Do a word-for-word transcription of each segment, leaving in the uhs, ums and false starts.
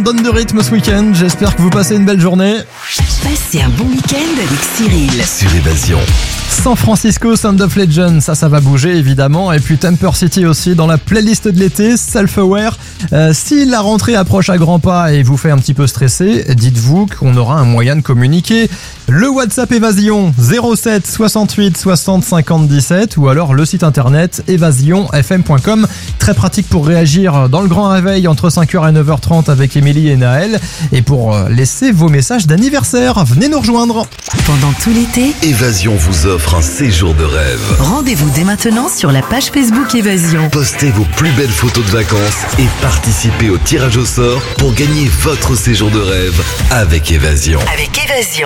Donne de rythme ce week-end, j'espère que vous passez une belle journée. Passez un bon week-end avec Cyril. Sur Évasion. San Francisco, Sound of Legend, ça, ça va bouger évidemment. Et puis Temper City aussi dans la playlist de l'été, Self-Aware. Euh, si la rentrée approche à grands pas et vous fait un petit peu stresser, dites-vous qu'on aura un moyen de communiquer. Le WhatsApp Évasion zéro sept soixante-huit soixante cinquante dix-sept ou alors le site internet évasion f m point com. Très pratique pour réagir dans le grand réveil entre cinq heures et neuf heures trente avec Émilie et Naël. Et pour laisser vos messages d'anniversaire, venez nous rejoindre. Pendant tout l'été, Évasion vous offre un séjour de rêve. rendez-vous dès maintenant sur la page Facebook Évasion. Postez vos plus belles photos de vacances et participez au tirage au sort pour gagner votre séjour de rêve avec Évasion. Avec Évasion.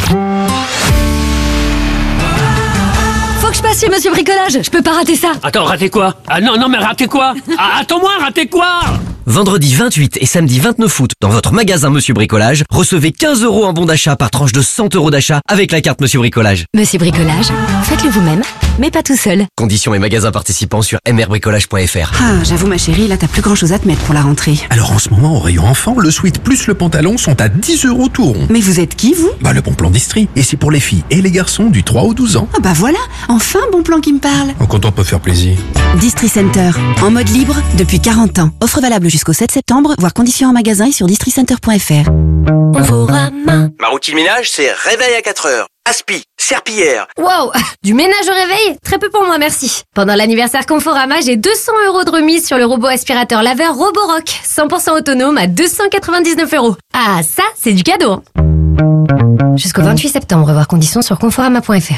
Faut que je passe chez Monsieur Bricolage, je peux pas rater ça. Attends, rater quoi? Ah non, non, mais rater quoi? Ah, attends-moi, rater quoi? Vendredi vingt-huit et samedi vingt-neuf août, dans votre magasin Monsieur Bricolage, recevez quinze euros en bon d'achat par tranche de cent euros d'achat avec la carte Monsieur Bricolage. Monsieur Bricolage, faites-le vous-même, mais pas tout seul. Conditions et magasins participants sur m r bricolage point f r. Ah, j'avoue ma chérie, là t'as plus grand chose à te mettre pour la rentrée. Alors en ce moment, au rayon enfant, le sweat plus le pantalon sont à dix euros tout rond. Mais vous êtes qui vous? Bah le bon plan d'Istrie. Et c'est pour les filles et les garçons du trois au douze ans. Ah bah voilà, enfin bon plan qui me parle. En content peut faire plaisir. Distri Center, en mode libre depuis quarante ans. Offre valable jusqu'au sept septembre, voir conditions en magasin et sur distri center point f r. Ma routine ménage, c'est réveil à quatre heures. Aspi, serpillière. Wow, du ménage au réveil? Très peu pour moi, merci. Pendant l'anniversaire Conforama, j'ai deux cents euros de remise sur le robot aspirateur laveur Roborock, cent pour cent autonome à deux cent quatre-vingt-dix-neuf euros. Ah, ça, c'est du cadeau. Hein. Jusqu'au vingt-huit septembre, voir conditions sur conforama point f r.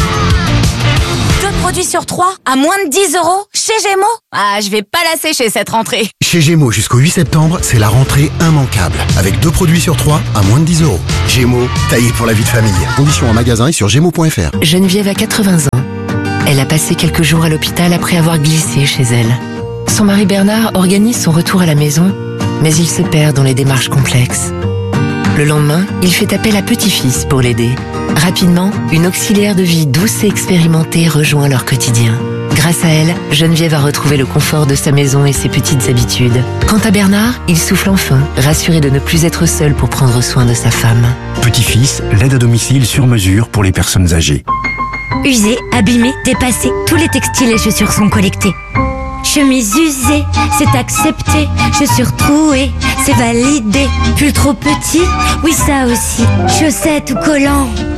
Deux produits sur trois à moins de dix euros chez Gémeaux. Ah, je vais pas la sécher cette rentrée. Chez Gémeaux jusqu'au huit septembre, c'est la rentrée immanquable. Avec deux produits sur trois à moins de dix euros. Gémeaux, taillé pour la vie de famille. Conditions en magasin et sur gémeaux point f r. Geneviève a quatre-vingts ans. Elle a passé quelques jours à l'hôpital après avoir glissé chez elle. Son mari Bernard organise son retour à la maison, mais il se perd dans les démarches complexes. Le lendemain, il fait appel à petit-fils pour l'aider. Rapidement, une auxiliaire de vie douce et expérimentée rejoint leur quotidien. Grâce à elle, Geneviève a retrouvé le confort de sa maison et ses petites habitudes. Quant à Bernard, il souffle enfin, rassuré de ne plus être seul pour prendre soin de sa femme. Petit-fils, l'aide à domicile sur mesure pour les personnes âgées. Usés, abîmés, dépassés, tous les textiles et chaussures sont collectés. Chemise usée, c'est accepté. Chaussures trouées, c'est validé. Pull trop petit, oui ça aussi. Chaussettes ou collants.